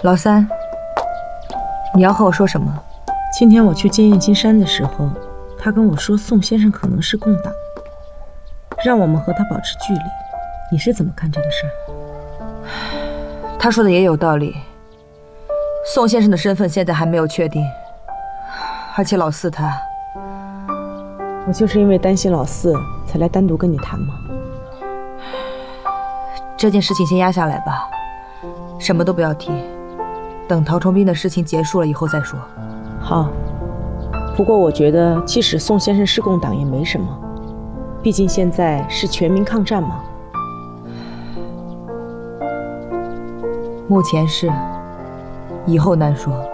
老三，你要和我说什么？ 今天我去见燕青山的时候，他跟我说宋先生可能是共党，让我们和他保持距离。你是怎么看这个事儿？ 他说的也有道理。宋先生的身份现在还没有确定，而且老四他…… 我就是因为担心老四，才来单独跟你谈嘛。 这件事情先压下来吧，什么都不要提，等陶崇斌的事情结束了以后再说。 好，不过我觉得即使宋先生是共党也没什么，毕竟现在是全民抗战嘛。 目前是，以后难说。